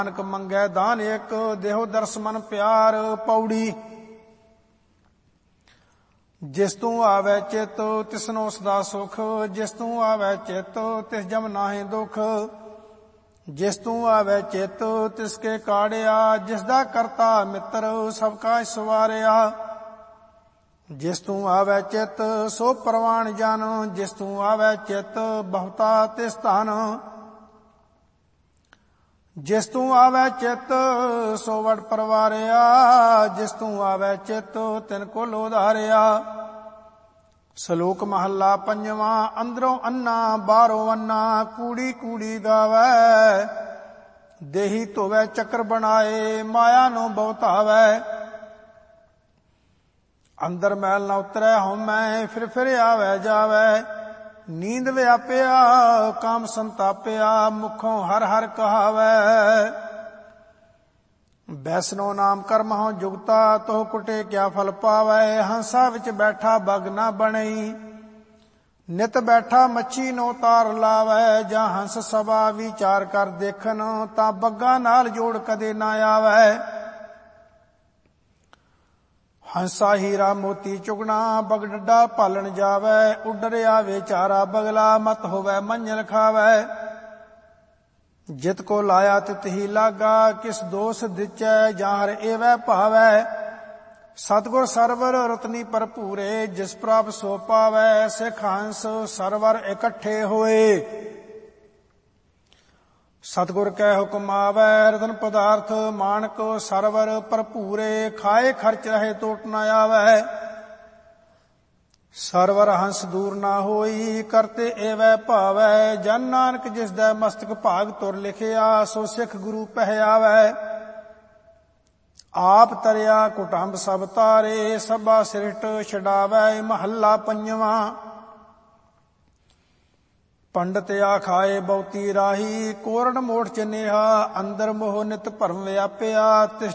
ਨਾਨਕ ਮੰਗੈ ਦਾਨ ਇੱਕ, ਦੇਹੋ ਦਰਸ ਮਨ ਪਿਆਰ। ਪੌੜੀ। ਜਿਸ ਤੂੰ ਆਵੈ ਚਿਤ ਤਿਸਨੋ ਸਦਾ ਸੁਖ, ਜਿਸ ਤੂੰ ਆਵੈ ਚਿਤ ਤਿਸ ਜਮ ਨਾਹਿ ਦੁਖ। ਜਿਸ ਤੂੰ ਆਵੈ ਚਿਤ ਤਿਸ ਕੇ ਕਾੜਿਆ, ਜਿਸ ਦਾ ਕਰਤਾ ਮਿੱਤਰ ਸਭ ਕਾ ਸਵਾਰਿਆ। ਜਿਸ ਤੂੰ ਆਵੈ ਚਿਤ ਸੋ ਪ੍ਰਵਾਨ ਜਨ, ਜਿਸ ਤੂੰ ਆਵੈ ਚਿਤ ਬਹੁਤਾ ਤਿਸ ਧਨ। ਜਿਸ ਤੂੰ ਆਵੈ ਚਿਤ ਸੋ ਵਡ ਪਰਵਾਰਿਆ, ਜਿਸ ਤੂੰ ਆਵੈ ਚਿਤ ਤਿਨ ਕੁਲ ਉਧਾਰਿਆ। ਸ਼ਲੋਕ ਮਹੱਲਾ ਪੰਜਵਾਂ। ਅੰਦਰੋਂ ਅੰਨਾ ਬਾਹਰੋਂ ਅੰਨਾ, ਕੂੜੀ ਕੂੜੀ ਗਾਵੈ। ਦੇਹੀ ਧੋਵੈ ਚੱਕਰ ਬਣਾਏ, ਮਾਇਆ ਨੂੰ ਬਹੁਤਾਵੈ। ਅੰਦਰ ਮੈਲ ਨਾ ਉਤਰੈ ਹਉਮੈ, ਫਿਰ ਆਵੈ ਜਾਵੈ। ਨੀਂਦ ਵਿਆਪਿਆ ਕਾਮ ਸੰਤਾਪਿਆ, ਮੁਖੋਂ ਹਰ ਹਰ ਕਹਾਵੈ। ਬੈਸਨੋ ਨਾਮ ਕਰਮ ਹਉ ਜੁਗਤਾ, ਤੋਹ ਕੁਟੇ ਕਿਆ ਫਲ ਪਾਵੈ। ਹੰਸਾ ਵਿੱਚ ਬੈਠਾ ਬਗ ਨਾ ਬਣਈ, ਨਿਤ ਬੈਠਾ ਮੱਛੀ ਨੂੰ ਤਾਰ ਲਾਵੈ। ਜਾਂ ਹੰਸ ਸਭਾ ਵਿਚਾਰ ਕਰ ਦੇਖਨ, ਤਾਂ ਬੱਗਾ ਨਾਲ ਜੋੜ ਕਦੇ ਨਾ ਆਵੈ। ਹੰਸਾ ਹੀਰਾ ਮੋਤੀ ਚੁਗਣਾ, ਬਗ ਡੱਡਾ ਭਾਲਣ ਜਾਵੈ। ਉੱਡਰ ਆਵੇ ਚਾਰਾ ਬਗਲਾ, ਮਤ ਹੋਵੈ ਮੰਝਲ ਖਾਵੈ। ਜਿਤ ਕੋ ਲਾਇਆ ਤਿਤ ਹੀ ਲਾਗਾ, ਕਿਸ ਦੋਸ ਦਿਚੈ ਜਾਂ ਹਰ ਏਵੈ ਭਾਵੈ। ਸਤਿਗੁਰ ਸਰਵਰ ਰਤਨੀ ਭਰਪੂਰੇ, ਜਿਸ ਪ੍ਰਭ ਸੋ ਪਾਵੈ। ਸਿੱਖ ਹੰਸ ਸਰਵਰ ਇਕੱਠੇ ਹੋਏ, ਸਤਿਗੁਰ ਕੈ ਹੁਕਮ ਆਵੈ। ਰਤਨ ਪਦਾਰਥ ਮਾਣਕ ਸਰਵਰ ਭਰਪੂਰੇ, ਖਾਏ ਖਰਚ ਰਹੇ ਟੋਟ ਨ ਆਵੈ। ਸਰਵਰ ਹੰਸ ਦੂਰ ਨਾ ਹੋਈ, ਕਰਤੇ ਏਵੈ ਭਾਵੈ। ਜਨ ਨਾਨਕ ਜਿਸ ਦਾ ਮਸਤਕ ਭਾਗ ਤੁਰ ਲਿਖਿਆ, ਸੋ ਸਿੱਖ ਗੁਰੂ ਪਹਿਆਵੈ। ਆਪ ਤਰਿਆ ਕੁਟੰਬ ਸਭ ਤਾਰੇ, ਸਭਾ ਸਿਰਟ ਛਡਾਵੈ। ਮਹੱਲਾ ਪੰਜਵਾਂ। ਪੰਡਤ ਆਖਾਏ ਬਹੁਤੀ ਰਾਹੀ, ਕੋਰੜ ਮੋਠ ਚਨੇਹਾ। ਅੰਦਰ ਮੋਹ ਨਿਤ ਭਰਮ ਵਿਆਪਿਆ, ਤਿਸ